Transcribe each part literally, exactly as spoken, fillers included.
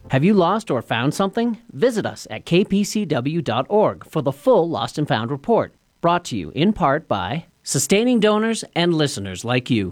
Have you lost or found something? Visit us at k p c w dot org for the full Lost and Found report. Brought to you in part by sustaining donors and listeners like you.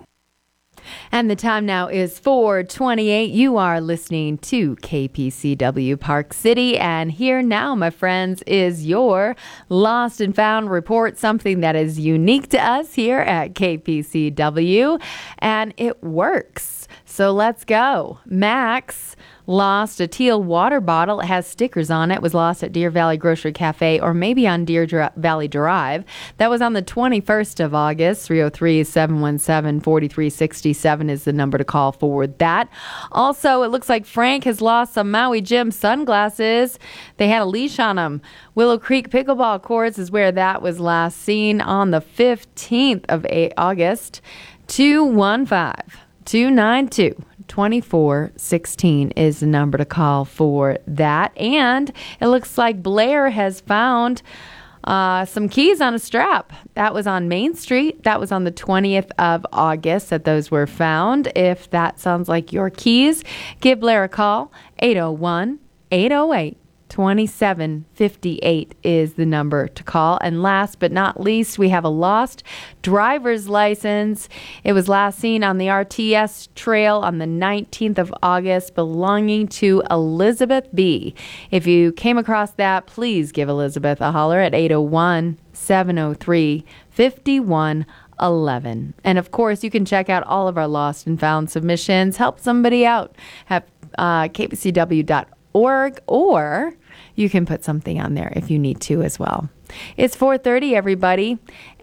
And the time now is four twenty-eight. You are listening to K P C W Park City. And here now, my friends, is your Lost and Found report, something that is unique to us here at K P C W. And it works. So let's go. Max lost a teal water bottle. It has stickers on it. It was lost at Deer Valley Grocery Cafe or maybe on Deer Dri- Valley Drive. That was on the twenty-first of August. three oh three, seven one seven, four three six seven is the number to call for that. Also, it looks like Frank has lost some Maui Jim sunglasses. They had a leash on them. Willow Creek Pickleball Courts is where that was last seen on the fifteenth of August. two one five, two nine two, twenty-four sixteen is the number to call for that. And it looks like Blair has found uh, some keys on a strap. That was on Main Street. That was on the twentieth of August that those were found. If that sounds like your keys, give Blair a call. eight oh one, eight oh eight, twenty-seven fifty-eight is the number to call. And last but not least, we have a lost driver's license. It was last seen on the R T S trail on the nineteenth of August, belonging to Elizabeth B. If you came across that, please give Elizabeth a holler at eight oh one, seven oh three, five one one one. And of course, you can check out all of our lost and found submissions. Help somebody out at uh, k p c w dot org, or you can put something on there if you need to as well. It's four thirty, everybody,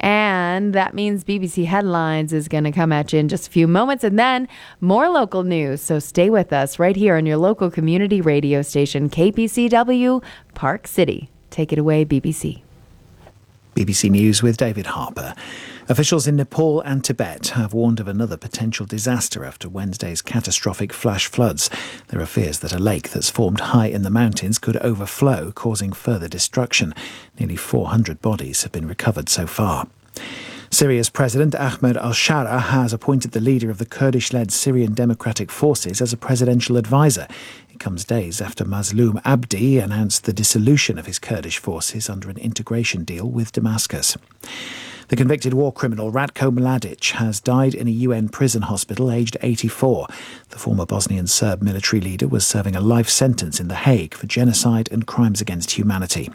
and that means B B C Headlines is going to come at you in just a few moments, and then more local news. So stay with us right here on your local community radio station, K P C W Park City. Take it away, B B C. B B C News with David Harper. Officials in Nepal and Tibet have warned of another potential disaster after Wednesday's catastrophic flash floods. There are fears that a lake that's formed high in the mountains could overflow, causing further destruction. Nearly four hundred bodies have been recovered so far. Syria's President Ahmed al-Shara has appointed the leader of the Kurdish-led Syrian Democratic Forces as a presidential advisor. It comes days after Mazloum Abdi announced the dissolution of his Kurdish forces under an integration deal with Damascus. The convicted war criminal Ratko Mladic has died in a U N prison hospital aged eighty-four. The former Bosnian Serb military leader was serving a life sentence in The Hague for genocide and crimes against humanity.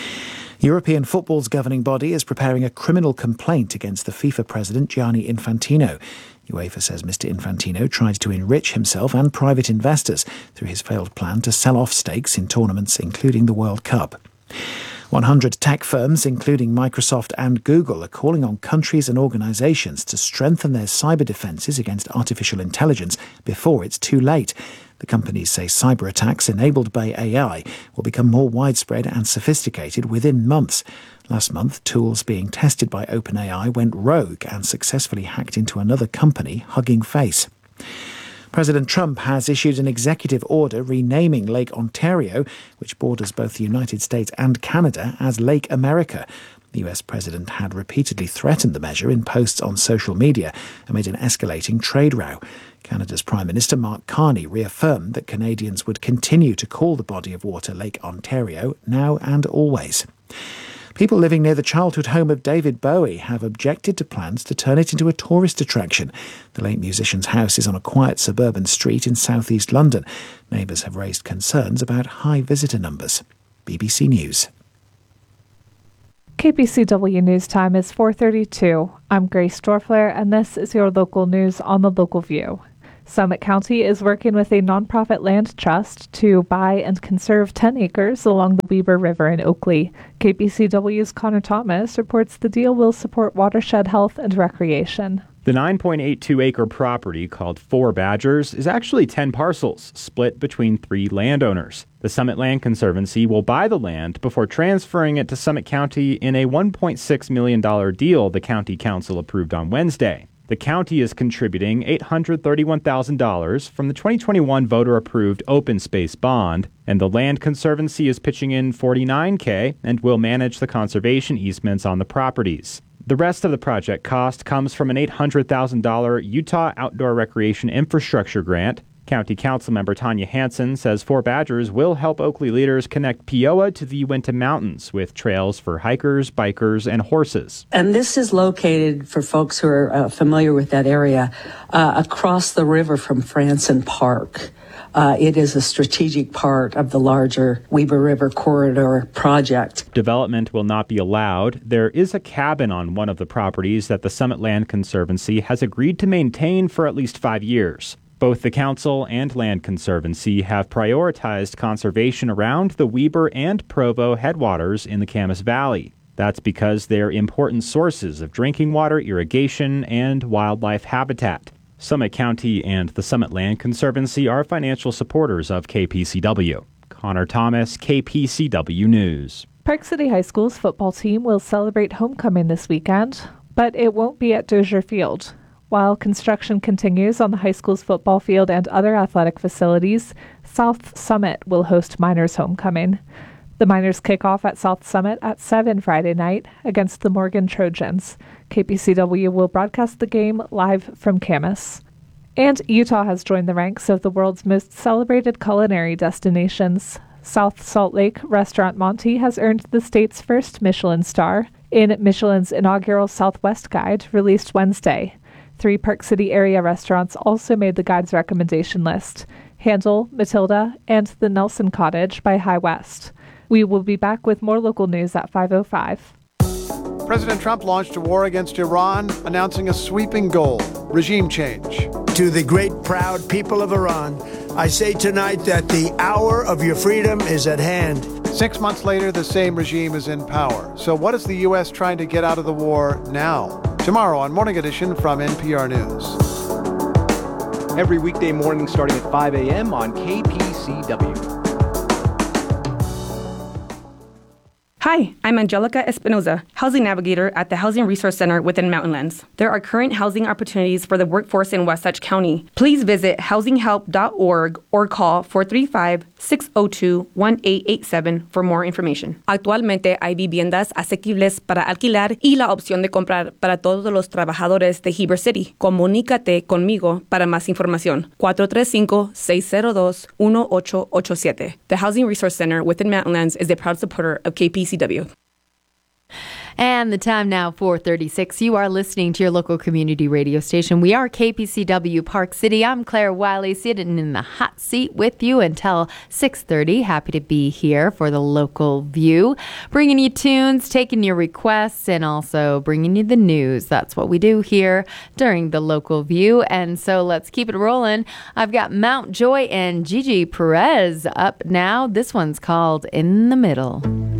European football's governing body is preparing a criminal complaint against the FIFA president Gianni Infantino. UEFA says Mister Infantino tried to enrich himself and private investors through his failed plan to sell off stakes in tournaments, including the World Cup. one hundred tech firms, including Microsoft and Google, are calling on countries and organisations to strengthen their cyber defences against artificial intelligence before it's too late. The companies say cyber attacks enabled by A I will become more widespread and sophisticated within months. Last month, tools being tested by OpenAI went rogue and successfully hacked into another company, Hugging Face. President Trump has issued an executive order renaming Lake Ontario, which borders both the United States and Canada, as Lake America. The U S president had repeatedly threatened the measure in posts on social media amid an escalating trade row. Canada's Prime Minister Mark Carney reaffirmed that Canadians would continue to call the body of water Lake Ontario now and always. People living near the childhood home of David Bowie have objected to plans to turn it into a tourist attraction. The late musician's house is on a quiet suburban street in southeast London. Neighbours have raised concerns about high visitor numbers. B B C News. K P C W News Time is four thirty-two. I'm Grace Dorfler, and this is your local news on the Local View. Summit County is working with a nonprofit land trust to buy and conserve ten acres along the Weber River in Oakley. K P C W's Connor Thomas reports the deal will support watershed health and recreation. The nine point eight two acre property, called Four Badgers, is actually ten parcels, split between three landowners. The Summit Land Conservancy will buy the land before transferring it to Summit County in a one point six million dollars deal the County Council approved on Wednesday. The county is contributing eight hundred thirty-one thousand dollars from the twenty twenty-one voter-approved open space bond, and the Land Conservancy is pitching in forty-nine thousand dollars and will manage the conservation easements on the properties. The rest of the project cost comes from an eight hundred thousand dollars Utah Outdoor Recreation Infrastructure Grant. County Council member Tanya Hansen says Four Badgers will help Oakley leaders connect Peoa to the Uinta Mountains with trails for hikers, bikers, and horses. And this is located, for folks who are uh, familiar with that area, uh, across the river from Franson Park. Uh, it is a strategic part of the larger Weber River Corridor project. Development will not be allowed. There is a cabin on one of the properties that the Summit Land Conservancy has agreed to maintain for at least five years. Both the Council and Land Conservancy have prioritized conservation around the Weber and Provo headwaters in the Camas Valley. That's because they're important sources of drinking water, irrigation, and wildlife habitat. Summit County and the Summit Land Conservancy are financial supporters of K P C W. Connor Thomas, K P C W News. Park City High School's football team will celebrate homecoming this weekend, but it won't be at Dozier Field. While construction continues on the high school's football field and other athletic facilities, South Summit will host Miners homecoming. The Miners kick off at South Summit at seven Friday night against the Morgan Trojans. K P C W will broadcast the game live from Camas. And Utah has joined the ranks of the world's most celebrated culinary destinations. South Salt Lake restaurant Monty has earned the state's first Michelin star in Michelin's inaugural Southwest Guide, released Wednesday. Three Park City area restaurants also made the guide's recommendation list: Handel, Matilda, and the Nelson Cottage by High West. We will be back with more local news at five oh five. President Trump launched a war against Iran, announcing a sweeping goal: regime change. To the great, proud people of Iran, I say tonight that the hour of your freedom is at hand. Six months later, the same regime is in power. So what is the U S trying to get out of the war now? Tomorrow on Morning Edition from N P R News. Every weekday morning starting at five a.m. on K P C W. Hi, I'm Angelica Espinoza, Housing Navigator at the Housing Resource Center within Mountainlands. There are current housing opportunities for the workforce in Wasatch County. Please visit housing help dot org or call four three five, six oh two, one eight eight seven for more information. Actualmente hay viviendas asequibles para alquilar y la opción de comprar para todos los trabajadores de Heber City. Comunícate conmigo para más información. cuatro tres cinco, seis cero dos, uno ocho ocho siete. The Housing Resource Center within Mountainlands is a proud supporter of K P C W. And the time now, four thirty-six. You are listening to your local community radio station. We are K P C W Park City. I'm Claire Wiley, sitting in the hot seat with you until six thirty. Happy to be here for the Local View, bringing you tunes, taking your requests, and also bringing you the news. That's what we do here during the Local View. And so let's keep it rolling. I've got Mount Joy and Gigi Perez up now. This one's called In the Middle.